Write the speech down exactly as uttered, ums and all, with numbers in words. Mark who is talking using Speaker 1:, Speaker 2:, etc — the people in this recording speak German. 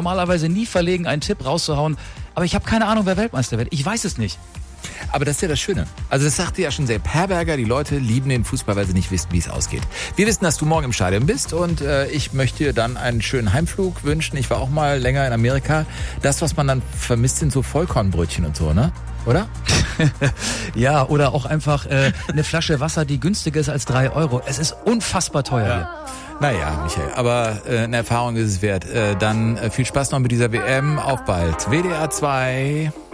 Speaker 1: normalerweise nie verlegen, einen Tipp rauszuhauen. Aber ich habe keine Ahnung, wer Weltmeister wird. Ich weiß es nicht.
Speaker 2: Aber das ist ja das Schöne. Also das sagte ja schon Sepp Herberger, die Leute lieben den Fußball, weil sie nicht wissen, wie es ausgeht. Wir wissen, dass du morgen im Stadion bist und äh, ich möchte dir dann einen schönen Heimflug wünschen. Ich war auch mal länger in Amerika. Das, was man dann vermisst, sind so Vollkornbrötchen und so, ne? Oder?
Speaker 1: Ja, oder auch einfach äh, eine Flasche Wasser, die günstiger ist als drei Euro. Es ist unfassbar teuer.
Speaker 2: Ja. Naja, Michael, aber äh, eine Erfahrung ist es wert. Äh, dann äh, viel Spaß noch mit dieser W M. Auf bald. W D R zwei.